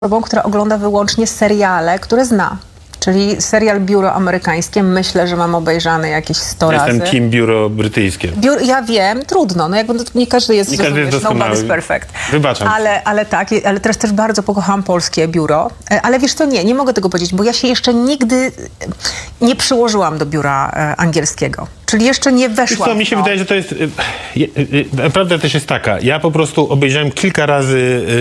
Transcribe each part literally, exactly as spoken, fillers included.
osobą, która ogląda wyłącznie seriale, które zna. Czyli serial Biuro amerykańskie, myślę, że mam obejrzane jakieś sto razy. Jestem team Biuro brytyjskie. Biuro, ja wiem, trudno, no jakby nie każdy jest, nie każdy jest doskonały. Nobody's perfect. Wybaczam. Ale, ale tak, ale teraz też bardzo pokochałam polskie biuro. Ale wiesz co, nie, nie mogę tego powiedzieć, bo ja się jeszcze nigdy nie przyłożyłam do biura angielskiego. Czyli jeszcze nie weszłam. Wiesz co, mi się no. wydaje, że to jest... Naprawdę też jest taka. Ja po prostu obejrzałem kilka razy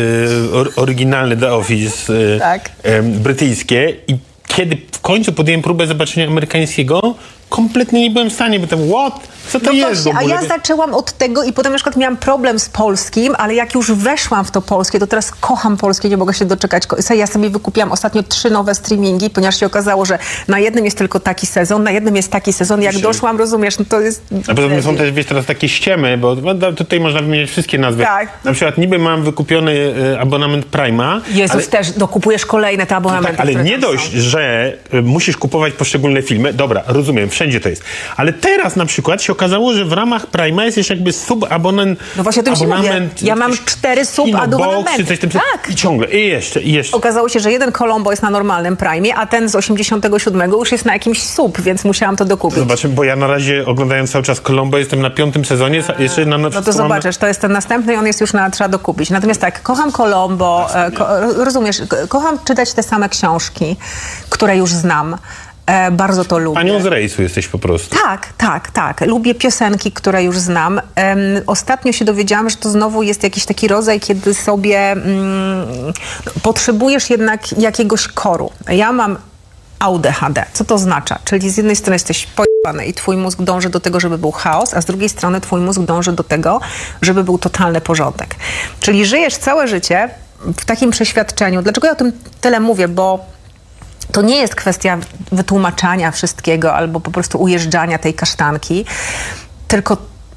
y, or, oryginalny The Office y, tak. y, brytyjskie i kiedy w końcu podjąłem próbę zobaczenia amerykańskiego, kompletnie nie byłem w stanie, bo tam, what? Co to no jest właśnie, w ogóle? A ja zaczęłam od tego i potem na przykład miałam problem z polskim, ale jak już weszłam w to polskie, to teraz kocham polskie, nie mogę się doczekać. Ja sobie wykupiłam ostatnio trzy nowe streamingi, ponieważ się okazało, że na jednym jest tylko taki sezon, na jednym jest taki sezon. Jak doszłam, rozumiesz, no to jest... A poza tym są też, wiesz, teraz takie ściemy, bo tutaj można wymieniać wszystkie nazwy. Tak. Na przykład niby mam wykupiony y, abonament Prime'a. Jezus, ale... też dokupujesz kolejne te abonamenty. No tak, ale nie dość, są. że y, musisz kupować poszczególne filmy. Dobra, rozumiem, wszędzie to jest. Ale teraz na przykład się okazało, że w ramach Prime'a jest jeszcze jakby subabonament. No właśnie o tym się mówię. Ja mam cztery subabonamenty. Coś tym, tak. I ciągle, i jeszcze, i jeszcze. Okazało się, że jeden Colombo jest na normalnym Prime'ie, a ten z osiemdziesiątego siódmego już jest na jakimś sub, więc musiałam to dokupić. Zobaczę, bo ja na razie oglądając cały czas Colombo jestem na piątym sezonie, a, jeszcze na No to zobaczysz, to jest ten następny i on jest już na, trzeba dokupić. Natomiast tak, kocham Colombo, ko, rozumiesz, kocham czytać te same książki, które już znam. E, bardzo to lubię. Panią z rejsu jesteś po prostu. Tak, tak, tak. Lubię piosenki, które już znam. Um, ostatnio się dowiedziałam, że to znowu jest jakiś taki rodzaj, kiedy sobie um, potrzebujesz jednak jakiegoś koru. Ja mam A D H D. Co to oznacza? Czyli z jednej strony jesteś pojebany i twój mózg dąży do tego, żeby był chaos, a z drugiej strony twój mózg dąży do tego, żeby był totalny porządek. Czyli żyjesz całe życie w takim przeświadczeniu. Dlaczego ja o tym tyle mówię? Bo to nie jest kwestia wytłumaczania wszystkiego albo po prostu ujeżdżania tej kasztanki, tylko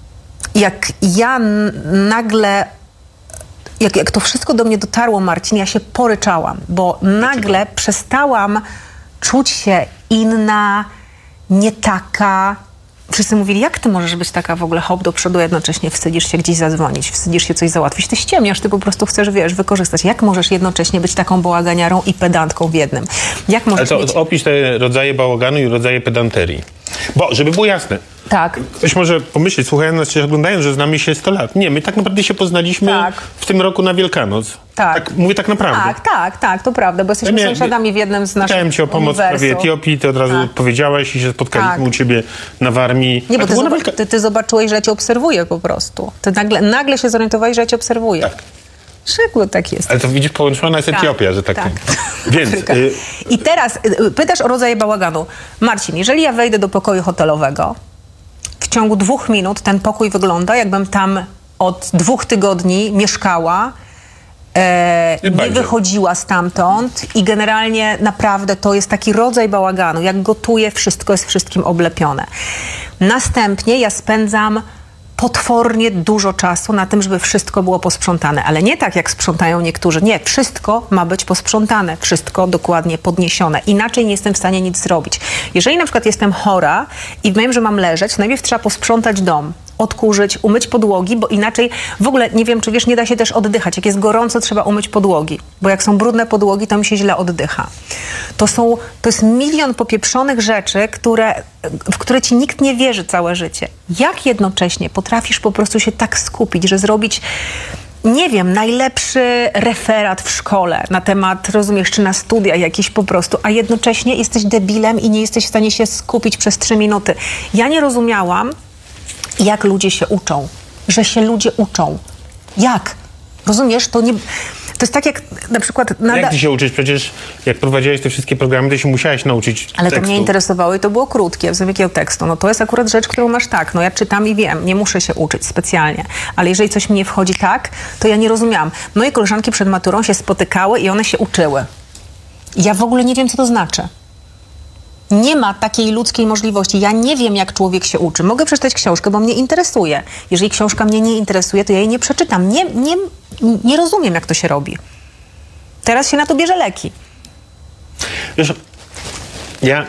jak ja nagle, jak, jak to wszystko do mnie dotarło, Marcin, ja się poryczałam, bo nagle przestałam czuć się inna, nie taka. Wszyscy mówili, jak ty możesz być taka w ogóle hop do przodu, jednocześnie wstydzisz się gdzieś zadzwonić, wstydzisz się coś załatwić. Ty ściemniasz, ty po prostu chcesz, wiesz, wykorzystać. Jak możesz jednocześnie być taką bałaganiarą i pedantką w jednym? Jak możesz Ale to mieć... opisz te rodzaje bałaganu i rodzaje pedanterii. Bo, żeby było jasne, tak. Ktoś może pomyśleć, słuchając nas, czy oglądając, że znamy się sto lat. Nie, my tak naprawdę się poznaliśmy tak. w tym roku na Wielkanoc. Tak. tak. Mówię tak naprawdę. Tak, tak, tak, to prawda, bo jesteśmy ja sąsiadami w jednym z naszych Pytałem cię o pomoc uniwersów. w sprawie Etiopii, ty od razu tak. powiedziałaś i się spotkaliśmy tak. u ciebie na Warmii. Nie, bo ty, Wielka... ty, ty zobaczyłeś, że ja cię obserwuję po prostu. Ty nagle, nagle się zorientowałeś, że ja cię obserwuję. Tak. Szybko tak jest. Ale to widzisz, połączona jest tak, Etiopia, że tak, tak. Więc... Y... I teraz y, pytasz o rodzaje bałaganu. Marcin, jeżeli ja wejdę do pokoju hotelowego, w ciągu dwóch minut ten pokój wygląda, jakbym tam od dwóch tygodni mieszkała, e, nie Bardzo. wychodziła stamtąd i generalnie naprawdę to jest taki rodzaj bałaganu. Jak gotuję, wszystko jest wszystkim oblepione. Następnie ja spędzam potwornie dużo czasu na tym, żeby wszystko było posprzątane. Ale nie tak, jak sprzątają niektórzy. Nie, wszystko ma być posprzątane. Wszystko dokładnie podniesione. Inaczej nie jestem w stanie nic zrobić. Jeżeli na przykład jestem chora i wiem, że mam leżeć, najpierw trzeba posprzątać dom, odkurzyć, umyć podłogi, bo inaczej w ogóle, nie wiem, czy wiesz, nie da się też oddychać. Jak jest gorąco, trzeba umyć podłogi, bo jak są brudne podłogi, to mi się źle oddycha. To są, to jest milion popieprzonych rzeczy, które, w które ci nikt nie wierzy całe życie. Jak jednocześnie potrafisz po prostu się tak skupić, że zrobić, nie wiem, najlepszy referat w szkole na temat, rozumiesz, czy na studiach jakiś po prostu, a jednocześnie jesteś debilem i nie jesteś w stanie się skupić przez trzy minuty. Ja nie rozumiałam, jak ludzie się uczą, że się ludzie uczą. Jak? Rozumiesz? To nie... To jest tak jak na przykład... Nada... Jak ty się uczysz? Przecież jak prowadziłeś te wszystkie programy, to się musiałaś nauczyć Ale tekstu. to mnie interesowało i to było krótkie, w jakiego tekstu. No to jest akurat rzecz, którą masz tak. No ja czytam i wiem, nie muszę się uczyć specjalnie. Ale jeżeli coś mi nie wchodzi tak, to ja nie rozumiałam. Moje koleżanki przed maturą się spotykały i one się uczyły. Ja w ogóle nie wiem, co to znaczy. Nie ma takiej ludzkiej możliwości. Ja nie wiem, jak człowiek się uczy. Mogę przeczytać książkę, bo mnie interesuje. Jeżeli książka mnie nie interesuje, to ja jej nie przeczytam. Nie, nie, nie rozumiem, jak to się robi. Teraz się na to bierze leki. Wiesz, ja,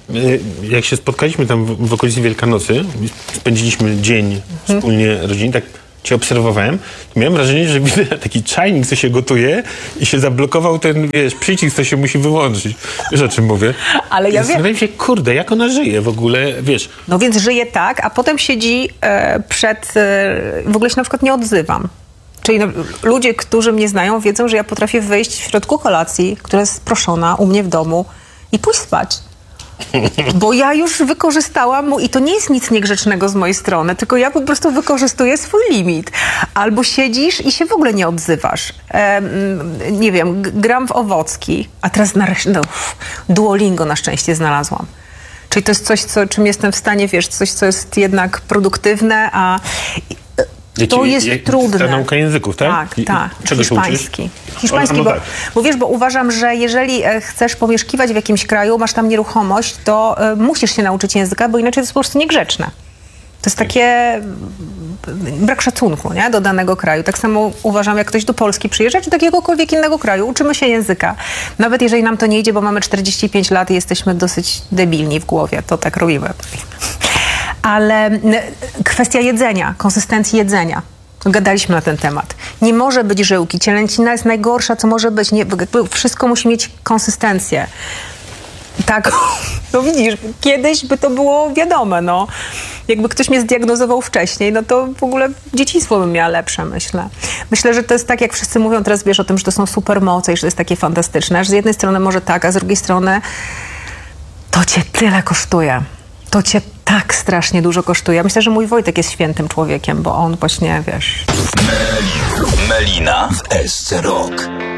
jak się spotkaliśmy tam w, w okolicy Wielkanocy, spędziliśmy dzień wspólnie rodziny, tak cię obserwowałem, to miałem wrażenie, że widzę taki czajnik, co się gotuje i się zablokował ten, wiesz, przycisk, co się musi wyłączyć. Wiesz, o czym mówię? Ale ja wiem. Zastanawiam się, kurde, jak ona żyje w ogóle, wiesz. No więc żyje tak, a potem siedzi e, przed... E, w ogóle się na przykład nie odzywam. Czyli no, ludzie, którzy mnie znają, wiedzą, że ja potrafię wyjść w środku kolacji, która jest proszona u mnie w domu i pójść spać. Bo ja już wykorzystałam mu, i to nie jest nic niegrzecznego z mojej strony, tylko ja po prostu wykorzystuję swój limit. Albo siedzisz i się w ogóle nie odzywasz. E, nie wiem, g- gram w owocki, a teraz nareszcie, no, uff, Duolingo na szczęście znalazłam. Czyli to jest coś, co, czym jestem w stanie, wiesz, coś, co jest jednak produktywne, a to jest jak- trudne. Ta nauka języków, tak? Tak, I- tak. Czego się uczysz? Hiszpański. Hiszpański, No bo, tak. bo wiesz, bo uważam, że jeżeli e, chcesz pomieszkiwać w jakimś kraju, masz tam nieruchomość, to e, musisz się nauczyć języka, bo inaczej to jest po prostu niegrzeczne. To jest takie mm, brak szacunku, nie? Do danego kraju. Tak samo uważam, jak ktoś do Polski przyjeżdża, czy do jakiegokolwiek innego kraju, uczymy się języka. Nawet jeżeli nam to nie idzie, bo mamy czterdzieści pięć lat i jesteśmy dosyć debilni w głowie, to tak robimy. Ale n- kwestia jedzenia, konsystencji jedzenia. Gadaliśmy na ten temat. Nie może być żyłki. Cielęcina jest najgorsza, co może być. Nie, jakby wszystko musi mieć konsystencję. Tak, no widzisz, kiedyś by to było wiadome, no. Jakby ktoś mnie zdiagnozował wcześniej, no to w ogóle dzieciństwo bym miała lepsze, myślę. Myślę, że to jest tak, jak wszyscy mówią teraz, wiesz, o tym, że to są supermoce i że to jest takie fantastyczne, że z jednej strony może tak, a z drugiej strony to cię tyle kosztuje. To cię tak strasznie dużo kosztuje. Myślę, że mój Wojtek jest świętym człowiekiem, bo on właśnie, wiesz... Melina w S C Rock.